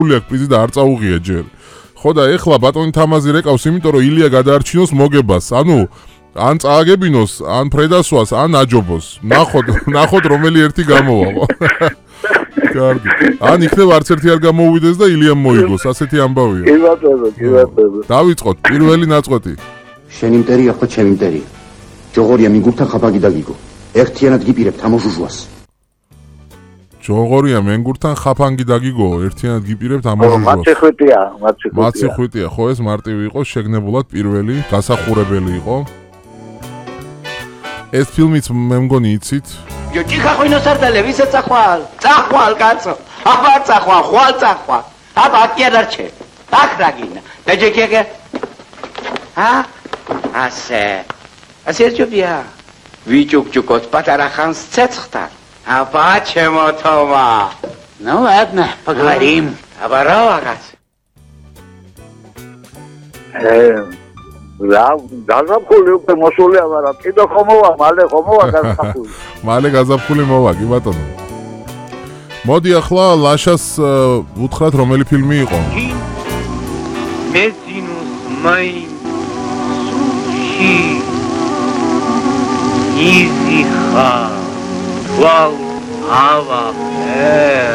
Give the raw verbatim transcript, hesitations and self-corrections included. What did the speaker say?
გული აქვს პიზი და არ წაუღია ჯერ. ხო და ეხლა ბატონი თამაზი რეკავს, იმიტომ რომ ილია გადაარჩინოს მოგებას. ანუ ან წააგებინოს, ან ფრედასვას, ან აჯობოს. ნახოთ, ნახოთ რომელი ერთი გამოვა. კარგი. ან იქნება არც ერთი არ გამოუვიდეს და ილიამ მოიგოს, ასეთი ამბავია. კი ბატონო, კი ბატონო. დავიწყოთ პირველი ნაწყვეტი. შენი მტერია ხო ჩემი მტერია. ჯოღორია მიგურთან ხაფაგი დაგიგო. ერთიანად გიპირებ თამოჟუჟვას. ჯოღორია მენგურთან ხაფანგი დაგიგო, ერთიანად გიპირებთ ამოჟუჟვას. მაცი ხვიტია, მაცი ხვიტია. მაცი ხვიტია, ხო ეს მარტივი იყო, შეგნებულად პირველი, გასახურებელი იყო. ეს ფილმიც მე მგონი იცით. Jo chica hoy no sardale, vise tsakhwal. Tsakhwal katso. Aba tsakhwal, khwal tsakhwal. Aba kierarche. Akhragina. Dejekege. Ha? Ase. Ase jobia. Vichukchukot patarakhans tsetkhtar. Aba chemotoma. Ну ладно, поговорим. Оборовагас. Э, რა გაზაფხული უკვე მოსულია, მაგრამ კიდე ხომოვა, მალე ხომოვა გაზაფხული. მალე გაზაფხული მოვა, კი ბატონო. მოდი ახლა ლაშას უთხრათ რომელი ფილმი იყო. Mezinus mein sushi. Iziha. Wow, ava.